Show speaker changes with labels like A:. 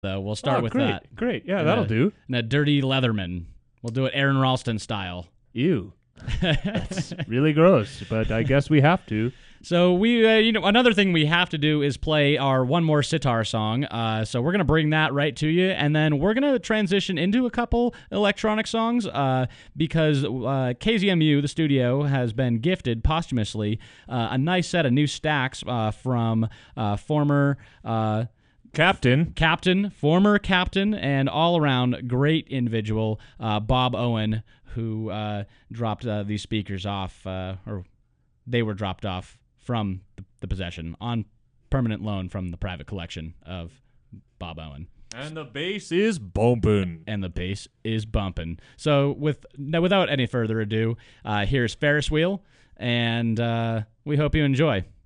A: So we'll start with that.
B: Great. Yeah, that'll do.
A: And a dirty Leatherman. We'll do it Aaron Ralston style.
B: Ew. That's really gross, but I guess we have to.
A: So we, another thing we have to do is play our One More Sitar song. So we're going to bring that right to you, and then we're going to transition into a couple electronic songs because KZMU, the studio, has been gifted posthumously a nice set of new stacks from former... former captain, and all-around great individual, Bob Owen, who dropped these speakers off, or they were dropped off from the possession on permanent loan from the private collection of Bob Owen.
B: And the bass is bumping.
A: So without any further ado, here's Ferris Wheel, and we hope you enjoy.